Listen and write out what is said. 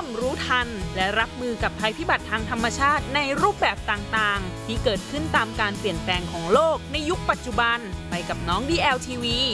รู้ทันและรับมือกับภัยพิบัติทางธรรมชาติในรูปแบบต่างๆที่เกิดขึ้นตามการเปลี่ยนแปลงของโลกในยุคปัจจุบันไปกับน้อง DLTV